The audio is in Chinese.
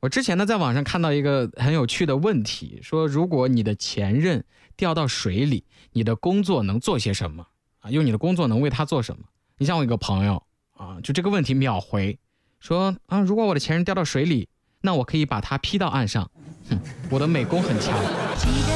我之前呢在网上看到一个很有趣的问题，说如果你的前任掉到水里，你的工作能做些什么啊？用你的工作能为他做什么？你像我一个朋友啊，就这个问题秒回说啊，如果我的前任掉到水里，那我可以把他劈到岸上，我的美工很强。